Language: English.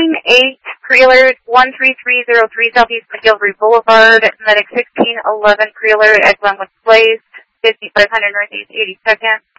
8 pre-alert 13303 Southeast McGillivray Boulevard, Medic 1611 pre-alert at Glenwood Place, 5500 Northeast 82nd.